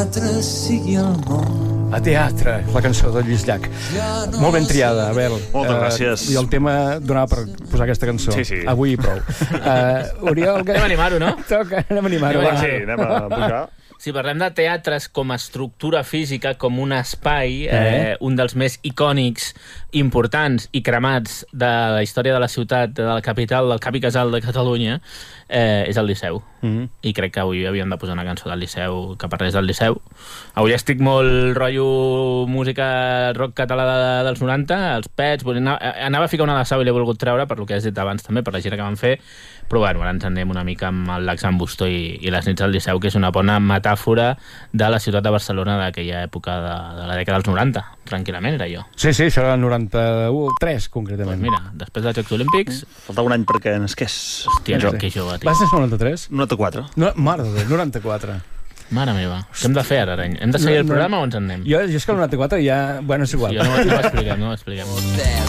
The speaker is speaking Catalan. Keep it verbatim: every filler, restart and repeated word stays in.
sigui el món. A teatre, la cançó de Lluís Llach. Molt ben triada, Abel. Moltes gràcies. I el tema donava per posar aquesta cançó. Sí, sí. Avui i prou. Uh, Oriol... Anem a animar-ho, no? Toca, anem a animar-ho. Sí, sí, anem a pujar. Si parlem de teatres com a estructura física, com un espai, eh? Eh? un dels més icònics, importants i cremats de la història de la ciutat, de la capital, del cap i casal de Catalunya, eh, és el Liceu. Mm-hmm. I crec que avui havíem de posar una cançó del Liceu que parlés del Liceu. Avui estic molt rotllo música rock català de, dels noranta, els Pets, anava, anava a ficar una de Sau i l'he volgut treure per lo que has dit abans també, per la gira que van fer, però bueno, ara ens anem una mica amb el Laxambustó i, i les nits del Liceu, que és una bona metàfora de la ciutat de Barcelona d'aquella època de, de la dècada dels noranta. Tranquil·lament era jo. Sí, sí, això era el noranta-tres, concretament. Pues mira, després dels Jocs Olímpics... Faltava un any perquè nasqués. Hòstia, jo. que jove, tio. Vas néixer el noranta-tres? noranta-quatre. No, mare de Déu, noranta-quatre. Mare meva, què hem de fer ara, Areny? Hem de seguir el programa o ens en anem? Jo, jo és que el noranta-quatre ja... Bueno, és igual. Sí, no, no ho expliquem, no ho expliquem.